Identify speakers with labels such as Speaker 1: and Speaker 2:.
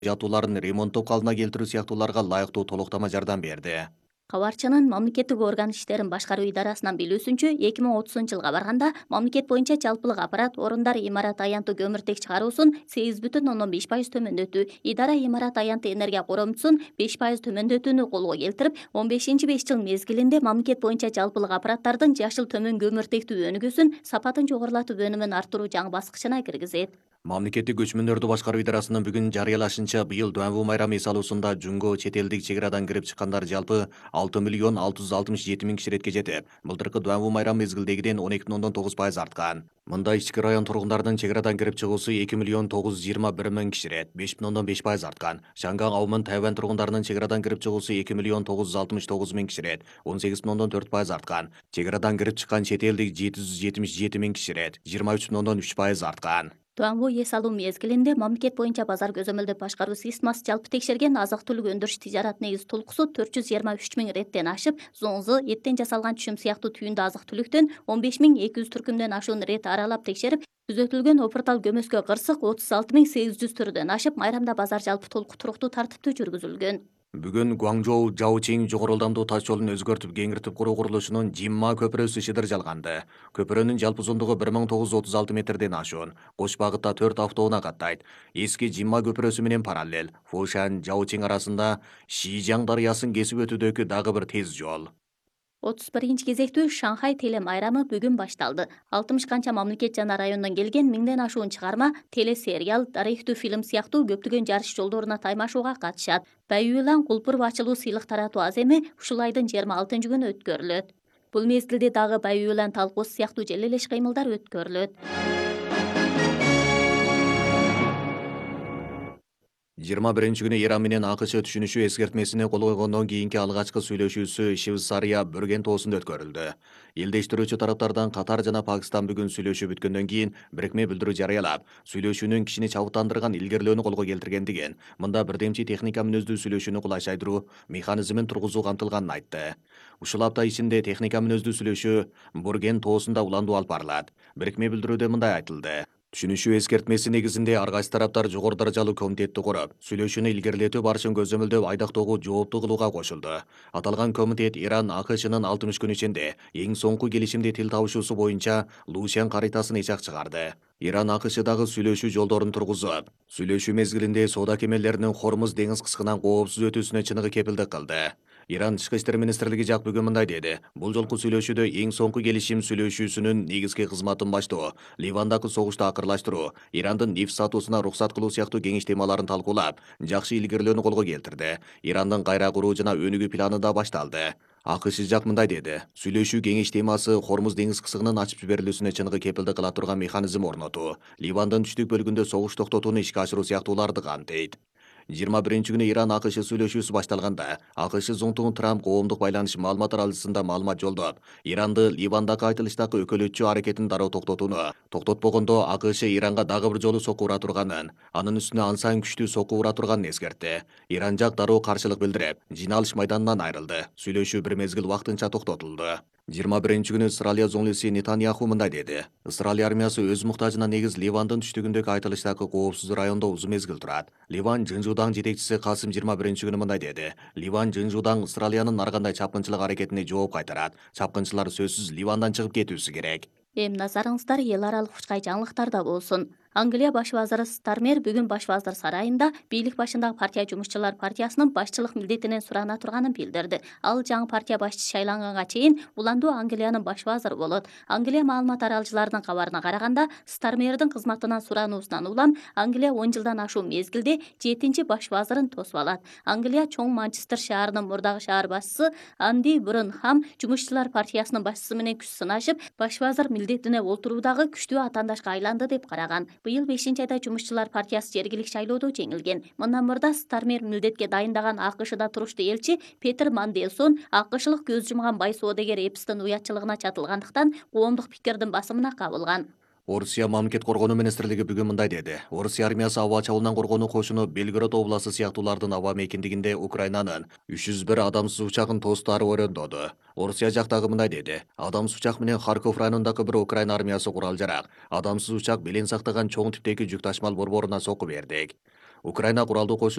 Speaker 1: жатууларын ремонттоп калыбына келтирүү сыяктууларга ылайыктуу толуктама жардам берди.
Speaker 2: Кабарчынын мамлекеттик орган иштерин башкаруу идарасынан билүүсүнчө 2030-жылга барганда мамлекет боюнча жалпылык аппарат орундар имарат аянттуу көмүртек чыгаруусун 8,5% төмөндөтүү, идара имарат аянттуу энергия коромчусун 5% төмөндөтүүнү колго келтирип, 15-5 жыл мезгилинде мамлекет боюнча жалпылык аппараттардын жашыл төмөн көмүртектүү өнүгүүсүн, сапатын жогорулатып өнүмүн арттыруу жаңы баскычына киргизет.
Speaker 1: Мамлекеттик көчмөндөрдү башкаруу идарасынын бүгүн жарыялашынча быйыл Дуанву майрамы эс алуусунда жунго чет элдик чек арадан кирип чыккандар жалпы 6,667,000 киши иретке жетип, былтыркы Дуанву майрамы мезгилдегиден 12,9% арткан. Мында ички район тургундарынын чек арадан кирип чыгуусу 2,921,000 киши ирет, 5,5% арткан. Шанган Аумын Тайвань тургундарынын чек арадан кирип чыгуусу 2,969,000 киши ирет, 18,4% арткан. Чек арадан кирип чыккан чет элдик 777,000 киши ирет, 23,3% арткан.
Speaker 2: Дуанву эс алуу мезгилинде мамлекет боюнча базар көзөмөлдөп башкаруу системасы жалпы текшерген азык-түлүк өндүрүш тижарат негиз тулкусу 423,000 реттен ашып, зоңзу, эттен жасалган түшүм сыяктуу түйүндү азык-түлүктөн 15,200 түркүмдөн ашуун рет аралап текшерип, түзөтүлгөн опуртал көмөскө кырсык 36,800 түрүдөн ашып, майрамда базар жалпы толук туруктуу тартиптүү жүргүзүлгөн.
Speaker 1: Бүгүн Гуаңжоу Жаочиң жогору ылдамдуу таш жолун өзгөртүп кеңиртип куруу курулушунун Жимма көпүрөсү шыдыр жалганды. Көпүрөнүн жалпы узундугу 1936 метрден ашуун. Кош багытта 4 автоунаа каттайт. Эски Жимма көпүрөсү менен параллел Фошан Жаочиң арасында Шижаң дарыясын кесип өтүүдөгү дагы бир тез жол.
Speaker 2: 31 кезектүү Шанхай теле майрамы бүгүн башталды. 60 канча мамлекет жана райондон келген 1000ден ашуун чыгарма, телесериал, тарыхтуу фильм сыяктуу көптөгөн жарыш жолдоруна таймашууга катышат. Баюйлан Кулпуров ачылуу сыйлык таратуу аземи ушул айдын 26 күнү өткөрүлөт. Бул мезгилде дагы Баюйлан талкуусу сыяктуу желелеш кыймылдар өткөрүлөт.
Speaker 1: 21 күнү Иран менен АКШ түшүнүшүү эскертмесине кол койгондон кийинки алгачкы сүйлөшүүсү Швейцария Бюрген тоосунда өткөрүлдү. Элдештирүүчү тараптардан Катар жана Пакистан бүгүн сүйлөшүү бүткөндөн кийин бирикме билдирүү жарыялап, сүйлөшүүнүн кишини чабыттандырган илгерилөөнү колго келтиргендигин, мында бирдемчи техника мүнөздүү сүйлөшүүнү кулайчайдыруу механизмин тургузуу камтылганын айтты. Ушул апта ичинде техника мүнөздүү сүйлөшүү Бурген тоосунда уландуу алып барылат. Бирикме билдирүүдө мындай айтылды. Түшүнүшүү эскертмеси негизинде ар кайсы тараптар жогору даражалуу комитетти куруп, сүйлөшүүнү илгерилетүү барышын көзөмөлдөп айдактоого жоопту кылууга кошулду. Аталган комитет Иран АКШнын 60 күн ичинде эң соңку келишимди тил табышуусу боюнча Лушен каритасын эчак чыгарды. Иран АКШдагы сүйлөшүү жолдорун тургузуп, сүйлөшүү мезгилинде соода кемелеринин Хормуз деңиз кыскынан коопсуз өтүүсүнө чыныгы кепилдик кылды. Иран Тышкы иштер министрлиги жак бүгүн мындай деди. Бул жолку сүйлөшүүдө эң соңку келишим сүйлөшүүсүнүн негизги кызматын баштоо, Ливандагы согушту акырлаштыруу, Ирандын нефть сатуусуна уруксат кылуу сыяктуу кеңеш темаларын талкуулап, жакшы илгерилөөнү колго келтирди. Ирандын кайра куруу жана өнүгүү планы да башталды. АКШ жак мындай деди. Сүйлөшүү кеңеш темасы Хормуз деңиз кысыгынын ачып жиберилүүсүнө чыныгы кепилдик кыла турган механизм орнотуу, Ливандын түштүк бөлүгүндө согуш токтотууну ишке ашыруу сыяктууларды камтыйт. 21 күнү Иран АКШ сүйлөшүүсү башталганда, АКШ зонтугу Трамп коомдук байланыш маалымат аралыгында маалымат жолдоп, Иранды Ливандагы айтылыштагы өкөлөтчү аракетин дароо токтотууну, токтотпогондо АКШ Иранга дагы бир жолу сокку ура турганын, анын үстүнө ансаң күчтүү сокку ура турганын эскертти. Иран жак дароо каршылык билдирип, жыйналыш майданынан айрылды. Сүйлөшүү бир мезгил вактынча токтотулду. 21 күнү Исраилия зоңлуси Нетаньяху мындай деди. Исраилия армиясы өз муктажына негиз Ливандын түштүгүндөгү айтылыштагы коопсуз райондо узун мезгил турат. Ливан Жынжудаң жетекчиси Касым 21 күнү мындай деди. Ливан Жынжудаң Исраилиянын ар кандай чапкынчылык аракетине жооп кайтарат. Чапкынчылар сөзсүз Ливандан чыгып кетүүсү керек.
Speaker 2: Эми назарыңыздар эл аралык учкай жаңылыктарда болсун. Англия баш вазыры Стармер бүгүн баш вазыр сарайында бийлик башындагы партия жумушчулар партиясынын башчылык милдетинен сурана турганын билдирди. Ал жаңы партия башчысы шайланганга чейин уландуу Англиянын баш вазыры болот. Англия маалымат аралыcılarынын кабарына караганда, Стармердин кызматынан сурануусунан улам Англия 10 жылдан ашуун мезгилде 7-чи баш вазырын тосуп алат. Англия чоң Манчестер шаарынын мурдагы шаар башчысы Анди Бурнхам жумушчулар партиясынын башчысы менен күч сынашып, баш вазыр милдетине олтуруудагы күчтүү атаандашка айланды деп караган. Быйыл 5-айда жумушчулар партиясы жергилик шайлоодо жеңилген. Мындан мурда Стармер милдетке дайындаган АКШда туруштуу элчи Петер Манделсон акышлык көз жумган бай соодагер Эпстин уятчылыгына чатылгандыктан коомдук пикирдин басымына кабылган.
Speaker 1: Орусия мамлекет коргонуу министрлиги бүгүн мындай деди. Орусия армиясы аба чабуулунан коргонуу кошуну Белгород областы сыяктуулардын аба мейкиндигинде Украинанын 301 адамсыз учагын тостары өрөндөдү. Орусия жактагы мындай деди. Адамсыз учак менен Харьков районундагы бир Украина армиясы курал жарак, адамсыз учак белен сактаган чоң типтеги жүк ташмал борборуна сокку бердик. Украина куралдуу